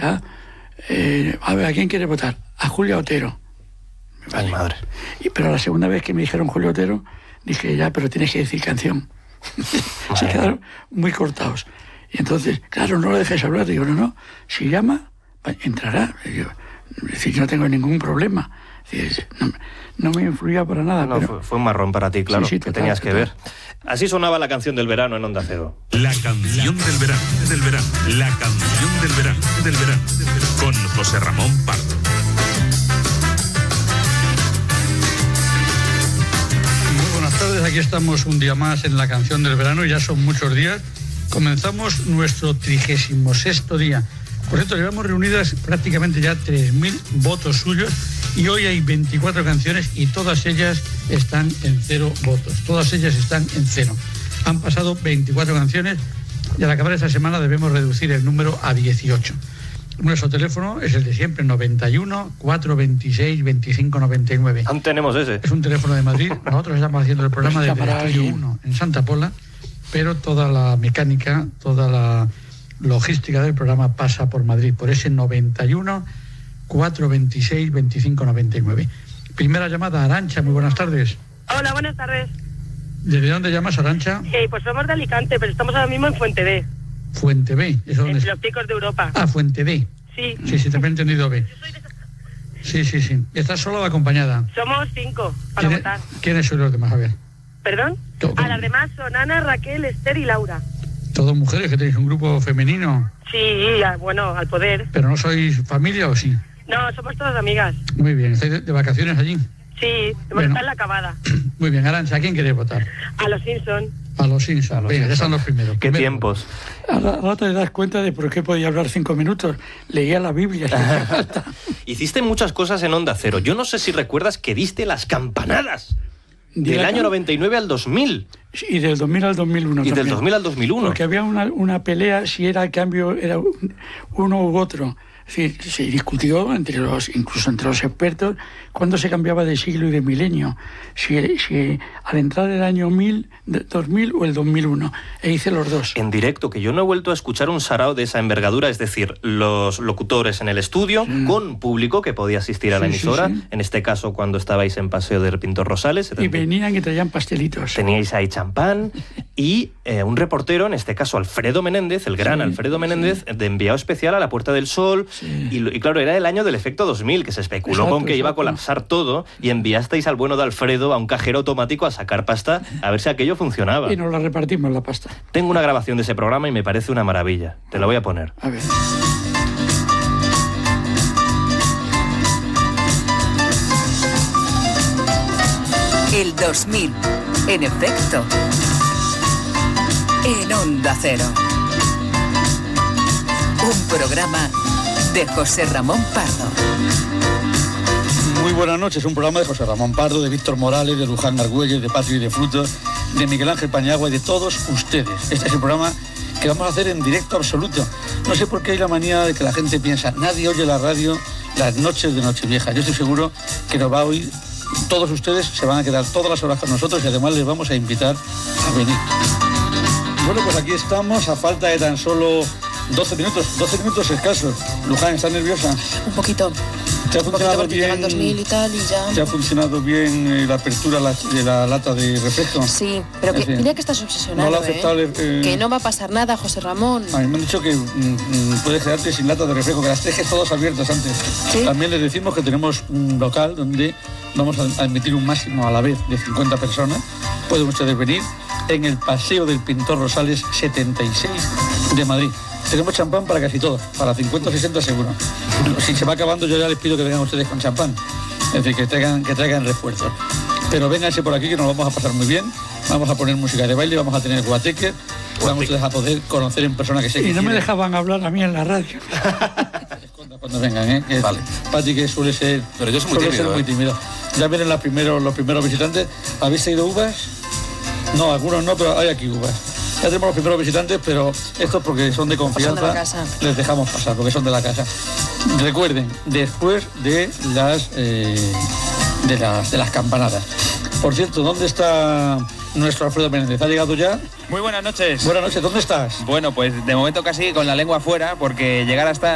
A ver, ¿a quién quiere votar? A Julia Otero. Vale. Ay, madre. Pero la segunda vez que me dijeron Julia Otero, dije, ya, pero tienes que decir canción. Se quedaron muy cortados. Y entonces, claro, no lo dejes hablar. Digo, no, si llama, entrará. Digo, es decir, no tengo ningún problema. Es decir, no me influía para nada. No, pero... fue un marrón para ti, claro, sí, que tenías que ver. Así sonaba la canción del verano en Onda Cero. La canción del verano, la canción del verano, con José Ramón Pardo. Muy buenas tardes, aquí estamos un día más en la canción del verano, ya son muchos días. Comenzamos nuestro 36º día. Por cierto, llevamos reunidas prácticamente ya 3.000 votos suyos y hoy hay 24 canciones y todas ellas están en 0 votos. Todas ellas están en 0. Han pasado 24 canciones y al acabar esta semana debemos reducir el número a 18. Nuestro teléfono es el de siempre, 91 426 25 99. Aún tenemos ese. Es un teléfono de Madrid. Nosotros estamos haciendo el programa desde el Estudio 1 en Santa Pola, pero toda la mecánica, toda la logística del programa pasa por Madrid, por ese 91 426 25 99. Primera llamada, Arantxa, muy buenas tardes. Hola, buenas tardes. ¿Desde dónde llamas, Arantxa? Pues somos de Alicante, pero estamos ahora mismo en Fuente B. Fuente B, ¿eso dónde es? Los Picos de Europa. Ah, Fuente B. Sí. Sí, también he entendido B. Sí. ¿Estás sola o acompañada? Somos 5 para votar. ¿Quiénes son los demás? A ver. ¿Perdón? Las demás son Ana, Raquel, Esther y Laura. ¿Todos mujeres, que tenéis un grupo femenino? Sí, bueno, al poder. ¿Pero no sois familia o sí? No, somos todas amigas. Muy bien, ¿estáis de vacaciones allí? Sí, hemos estado en la acabada. Muy bien, Arantxa, ¿a quién queréis votar? A los Simpson. A los Simpson. Venga, ya son los primeros. ¿Qué tiempos? Ahora te das cuenta de por qué podía hablar 5 minutos. Leía la Biblia. Hiciste muchas cosas en Onda Cero. Yo no sé si recuerdas que diste las campanadas. Del año 99 al 2000. Y del 2000 al 2001 Y también. del 2000 al 2001. Porque había una pelea si era el cambio, era uno u otro. Es decir, se discutió incluso entre los expertos cuándo se cambiaba de siglo y de milenio. Si al entrar el año 2000 o el 2001. E hice los dos. En directo, que yo no he vuelto a escuchar un sarao de esa envergadura, es decir, los locutores en el estudio, con público que podía asistir a la emisora, en este caso cuando estabais en Paseo del Pintor Rosales. Y venían y traían pastelitos. Teníais ahí champán y un reportero, en este caso Alfredo Menéndez, el gran Alfredo Menéndez, de enviado especial a la Puerta del Sol. Y claro, era el año del efecto 2000, que se especuló con que iba a colapsar todo, y enviasteis al bueno de Alfredo a un cajero automático a sacar pasta a ver si aquello funcionaba. Y nos la repartimos la pasta. Tengo una grabación de ese programa y me parece una maravilla. Te la voy a poner. A ver. El 2000, en efecto, en Onda Cero. Un programa de José Ramón Pardo. Muy buenas noches, un programa de José Ramón Pardo, de Víctor Morales, de Luján Argüelles, de Patri de Frutos, de Miguel Ángel Pañagua y de todos ustedes. Este es el programa que vamos a hacer en directo absoluto. No sé por qué hay la manía de que la gente piensa, nadie oye la radio las noches de Nochevieja. Yo estoy seguro que nos va a oír. Todos ustedes se van a quedar todas las horas con nosotros y además les vamos a invitar a venir. Bueno, pues aquí estamos a falta de tan solo 12 minutos escasos. Luján, ¿estás nerviosa? Un poquito. ¿Te ha funcionado bien? Llega el 2000 y tal y ya... ¿Te ha funcionado bien la apertura de la lata de refresco? Sí, pero que mira que estás obsesionado, no lo aceptable, que no va a pasar nada, José Ramón. A mí me han dicho que puedes quedarte sin lata de refresco, que las dejes todas abiertas antes. ¿Sí? También les decimos que tenemos un local donde vamos a admitir un máximo a la vez de 50 personas. Pueden ustedes venir en el Paseo del Pintor Rosales 76 de Madrid. Tenemos champán para casi todos, para 50 o 60 seguro. Si se va acabando, yo ya les pido que vengan ustedes con champán. Es decir, que traigan refuerzos. Pero vénganse por aquí que nos vamos a pasar muy bien. Vamos a poner música de baile, vamos a tener guateque. Vamos ustedes a poder conocer en persona que sé que no me dejaban hablar a mí en la radio. Cuando vengan, vale. Pati, que suele ser... Pero yo soy muy tímido. Ya vienen los primeros visitantes. ¿Habéis traído uvas? No, algunos no, pero hay aquí uvas. Ya tenemos los primeros visitantes, pero estos porque son de confianza, son de la casa. Les dejamos pasar porque son de la casa. Recuerden, después de las campanadas. Por cierto, ¿dónde está nuestro Alfredo Menéndez? ¿Ha llegado ya? Muy buenas noches. Buenas noches, ¿dónde estás? Bueno, pues de momento casi con la lengua afuera, porque llegar hasta